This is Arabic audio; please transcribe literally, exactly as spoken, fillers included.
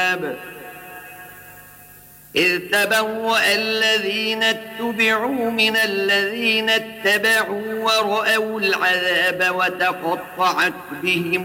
العذاب إذ تبوأ الذين اتبعوا من الذين اتبعوا ورأوا العذاب وتقطعت بهم